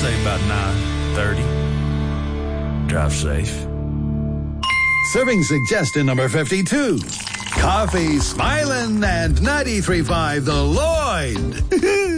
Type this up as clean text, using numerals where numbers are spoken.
say about 9:30. Drive safe. Serving suggestion number 52. Coffee, Smiling, and 93.5 The Lloyd.